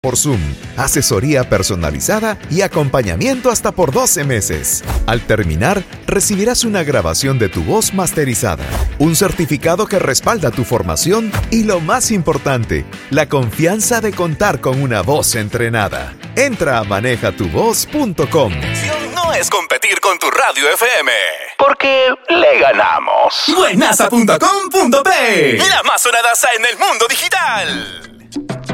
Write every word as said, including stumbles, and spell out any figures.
por Zoom, asesoría personalizada y acompañamiento hasta por doce meses. Al terminar, recibirás una grabación de tu voz masterizada, un certificado que respalda tu formación y, lo más importante, la confianza de contar con una voz entrenada. Entra a maneja tu voz punto com. No es competir con tu radio F M, porque le ganamos. Buenaza punto com punto pe, la más sonadaza en el mundo digital.